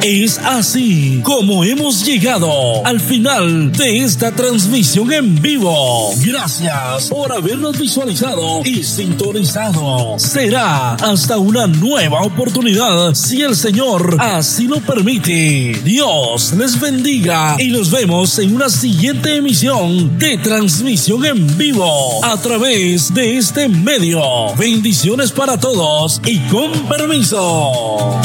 Es así como hemos llegado al final de esta transmisión en vivo. Gracias por habernos visualizado y sintonizado. Será hasta una nueva oportunidad, si el Señor así lo permite. Dios les bendiga y nos vemos en una siguiente emisión de transmisión en vivo a través de este medio. Bendiciones para todos y con permiso.